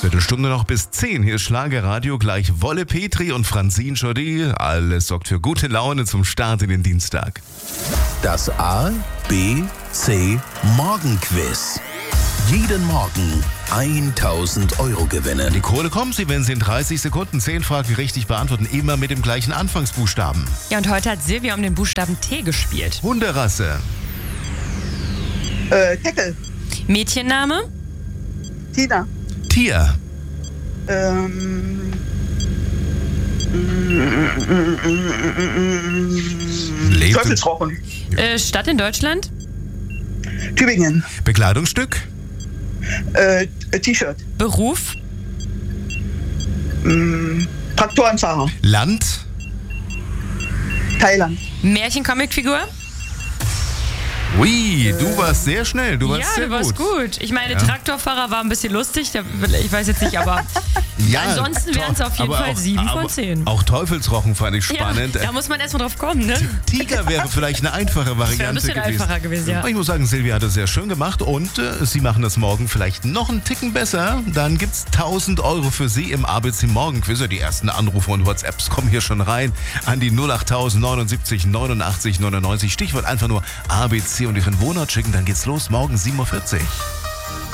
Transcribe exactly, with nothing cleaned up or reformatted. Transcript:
Viertelstunde noch bis zehn. Hier ist Schlagerradio, gleich Wolle Petri und Francine Jaudet. Alles sorgt für gute Laune zum Start in den Dienstag. Das A, B, C Morgenquiz. Jeden Morgen tausend Euro gewinnen. Die Kohle kommt sie, wenn Sie in dreißig Sekunden zehn Fragen richtig beantworten, immer mit dem gleichen Anfangsbuchstaben. Ja, und heute hat Silvia um den Buchstaben T gespielt. Hunderasse. Äh, Teckel. Mädchenname? Tina. Tier. Ähm. Lebt- Teufelsrochen. Äh, Stadt in Deutschland? Tübingen. Bekleidungsstück. Äh, T-Shirt. Beruf? Mm, Traktorenfahrer. Land. Thailand. Märchen-Comicfigur? Ui, du warst sehr schnell. Du warst Ja, sehr du warst gut. gut. Ich meine, Ja. Traktorfahrer war ein bisschen lustig. da- Ich weiß jetzt nicht, aber Ja, ansonsten wären es auf jeden aber Fall auch- sieben von aber zehn. Auch Teufelsrochen fand ich spannend. Ja, da muss man erstmal drauf kommen, ne? Tiger wäre vielleicht eine einfache Variante wäre ein bisschen gewesen. einfacher gewesen, ja. Aber ich muss sagen, Silvia hat es sehr schön gemacht und äh, Sie machen das morgen vielleicht noch einen Ticken besser. Dann gibt es tausend Euro für Sie im A B C Morgenquiz. Die ersten Anrufe und WhatsApps kommen hier schon rein an die null acht neunundsiebzig neunundachtzig neunundneunzig. Stichwort einfach nur A B C und Ihren Wohnort schicken. Dann geht's los, morgen sieben Uhr vierzig.